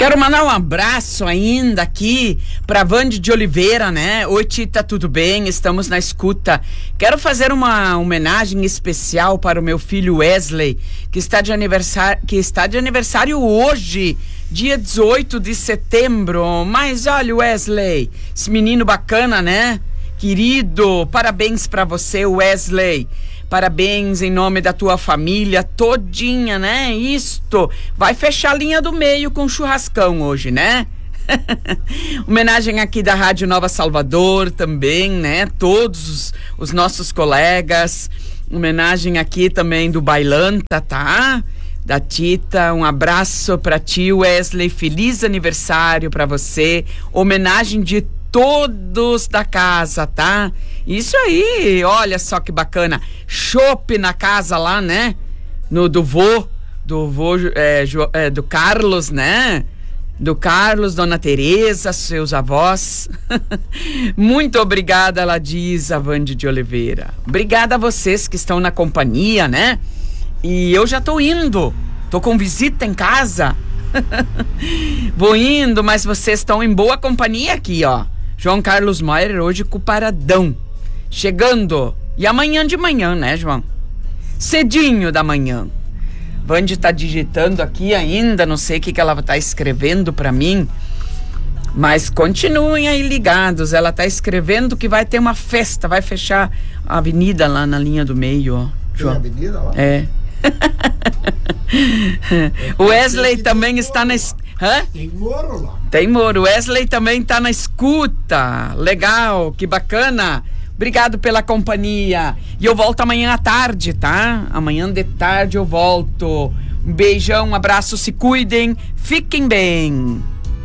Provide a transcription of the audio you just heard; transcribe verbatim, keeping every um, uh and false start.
Quero mandar um abraço ainda aqui pra Vande de Oliveira, né? Oi, Tita, tudo bem? Estamos na escuta. Quero fazer uma homenagem especial para o meu filho Wesley, que está de aniversário, que está de aniversário hoje, dia dezoito de setembro. Mas olha, Wesley, esse menino bacana, né? Querido, parabéns pra você, Wesley. Parabéns em nome da tua família todinha, né? Isto. Vai fechar a linha do meio com churrascão hoje, né? Homenagem aqui da Rádio Nova Salvador também, né? Todos os, os nossos colegas. Homenagem aqui também do Bailanta, tá? Da Tita. Um abraço pra ti, Wesley. Feliz aniversário pra você. Homenagem de todos da casa, tá? Isso aí, olha só que bacana. Chopp na casa lá, né? No do vô, do vô, é, é, do Carlos, né? Do Carlos, Dona Tereza, seus avós. Muito obrigada, ela diz, a Vande de Oliveira. Obrigada a vocês que estão na companhia, né? E eu já tô indo. Tô com visita em casa. Vou indo, mas vocês estão em boa companhia aqui, ó. João Carlos Maier hoje com o Paradão. Chegando. E amanhã de manhã, né, João? Cedinho da manhã. Vande tá digitando aqui ainda, não sei o que, que ela tá escrevendo pra mim. Mas continuem aí ligados. Ela tá escrevendo que vai ter uma festa, vai fechar a avenida lá na linha do meio, ó. João. Tem avenida lá? É. O Wesley também está na... Hã? Tem moro lá. Tem moro. Wesley também tá na escuta. Legal, que bacana. Obrigado pela companhia. E eu volto amanhã à tarde, tá? Amanhã de tarde eu volto. Um beijão, um abraço, se cuidem, fiquem bem.